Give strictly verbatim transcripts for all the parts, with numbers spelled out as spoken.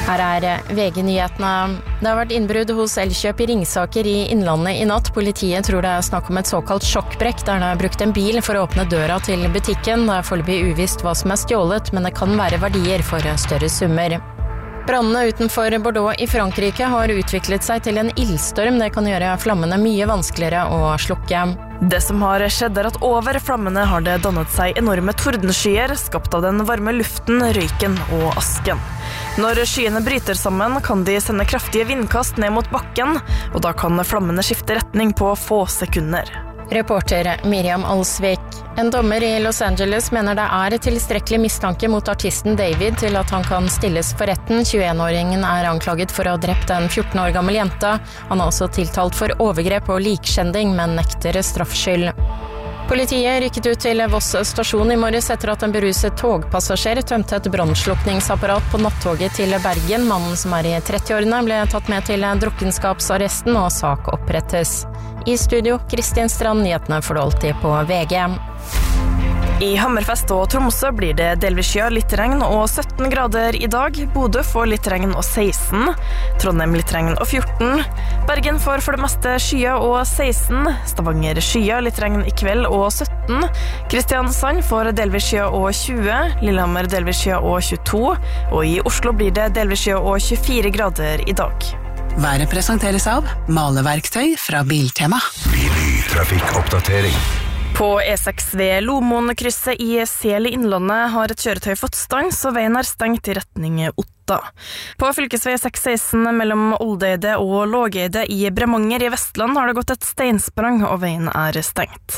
Her er V G-nyhetene. Det har vært innbrudd hos Elkjøp i Ringsaker i Innlandet i natt. Politiet tror det er snakk om et såkalt sjokkbrekk, der det er brukt en bil for å åpne døra til butikken. Det er foreløpig uvisst hva som er stjålet, men det kan være verdier for større summer. Brannene utenfor Bordeaux i Frankrike har utviklet seg til en ildstorm. Det kan gjøre flammene mye vanskeligere å slukke. Det som har skjedd er at over flammene har det dannet seg enorme tordenskyer, skapt av den varme luften, røyken og asken. Når skyene bryter sammen, kan de sende kraftige vindkast ned mot bakken, og da kan flammene skifte retning på få sekunder. Reporter Miriam Alsvik. En dommer i Los Angeles mener det er tilstrekkelig mistanke mot artisten David til at han kan stilles for retten. tjueen-åringen er anklaget for å ha drept en fjorten år gammel jente. Han er også tiltalt for overgrep og likskjending, men nekter straffskyld. Politiet rykket ut til Voss stasjon i morges etter at en beruset togpassasjer tømte et brannslukningsapparat på nattoget til Bergen. Mannen som er i trettiårene ble tatt med til drukkenskapsarresten, og sak opprettes. I studio, Kristin Strand, nyhetene får du alltid på V G. I Hammerfest og Tromsø blir det delvis skya, litt regn og sytten grader i dag. Bodø får litt regn og seksten. Trondheim litt regn og fjorten. Bergen får for det meste skya og seksten. Stavanger skya, litt regn i kveld og sytten. Kristiansand får delvis skya og tjue. Lillehammer delvis skya og tjueto. Og i Oslo blir det delvis skya og tjuefire grader i dag. Været presenteres av maleverktøy fra Biltema. Trafikkoppdatering. På E seks ved Lomoen-krysset i Sel i Innlandet har et kjøretøy fått stans, og veien er stengt i retning Otta. På fylkesvei seks seksten mellom Oldeide og Lågeide i Bremanger i Vestland har det gått et steinsprang, og veien er stengt.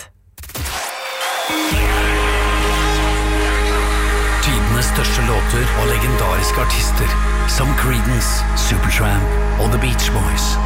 Tidenes største låter og legendariske artister som Creedence, Supertramp og The Beach Boys.